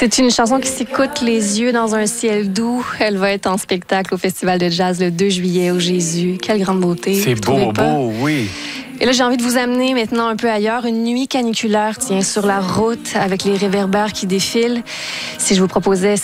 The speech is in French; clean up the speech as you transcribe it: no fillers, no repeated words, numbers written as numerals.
C'est une chanson qui s'écoute les yeux dans un ciel doux. Elle va être en spectacle au Festival de jazz le 2 juillet au Jésus. Quelle grande beauté. C'est beau, oui. Et là, j'ai envie de vous amener maintenant un peu ailleurs. Une nuit caniculaire, tiens, sur la route avec les réverbères qui défilent. Si je vous proposais